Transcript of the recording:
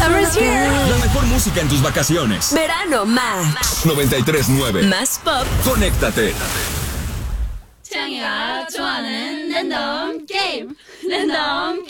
Summer's here. La mejor música en tus vacaciones. Verano Max. 93.9. Más pop. Conéctate. 창이가 좋아하는 랜덤 게임. 랜덤